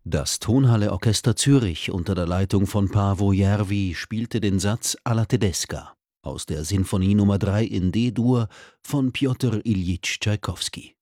Das Tonhalle-Orchester Zürich unter der Leitung von Paavo Järvi spielte den Satz Alla Tedesca aus der Sinfonie Nr. 3 in D-Dur von Pjotr Iljitsch Tschaikowski.